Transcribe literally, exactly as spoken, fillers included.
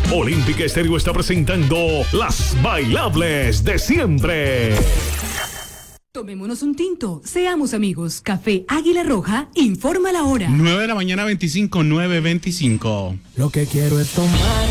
Olímpica Estéreo está presentando Las Bailables de Siempre. Tomémonos un tinto, seamos amigos. Café Águila Roja, informa la hora. nueve de la mañana, veinticinco, nueve veinticinco. Lo que quiero es tomar